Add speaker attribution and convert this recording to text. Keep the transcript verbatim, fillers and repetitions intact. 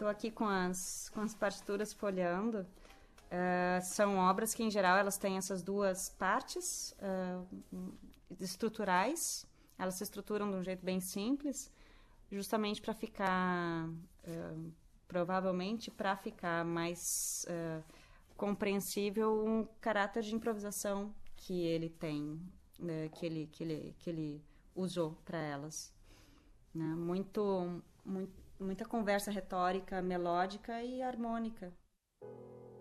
Speaker 1: estou aqui com as, com as partituras folheando. Uh, são obras que, em geral, elas têm essas duas partes uh, estruturais. Elas se estruturam de um jeito bem simples, justamente para ficar, uh, provavelmente, para ficar mais uh, compreensível um caráter de improvisação que ele tem, uh, que, ele, que, ele, que ele usou para elas. Né? Muito, muito, muita conversa retórica, melódica e harmônica.